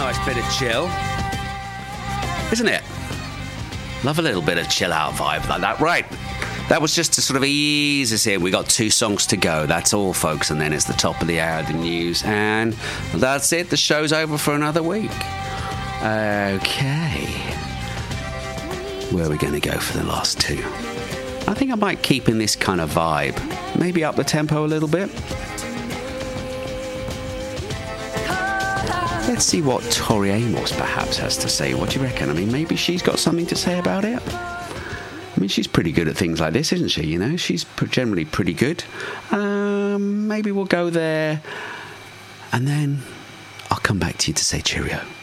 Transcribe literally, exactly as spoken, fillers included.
nice bit of chill, isn't it? Love a little bit of chill out vibe like that. Right, that was just to sort of ease us in. We got two songs to go. That's all, folks. And then it's the top of the hour, the news, and that's it. The show's over for another week. Okay, where are we going to go for the last two? I think I might keep in this kind of vibe. Maybe up the tempo a little bit. Let's see what Tori Amos perhaps has to say. What do you reckon? I mean, maybe she's got something to say about it. I mean, she's pretty good at things like this, isn't she? You know, she's generally pretty good. Um, maybe we'll go there, and then I'll come back to you to say cheerio.